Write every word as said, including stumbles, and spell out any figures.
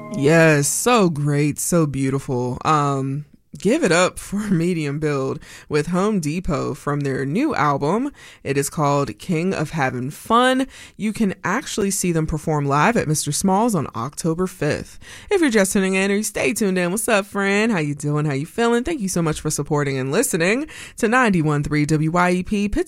Yes, so great, so beautiful. Um, give it up for Medium Build with Home Depot from their new album. It is called King of Having Fun. You can actually see them perform live at Mister Smalls on October fifth. If you're just tuning in, or you stay tuned in, what's up, friend? How you doing? How you feeling? Thank you so much for supporting and listening to ninety-one point three W Y E P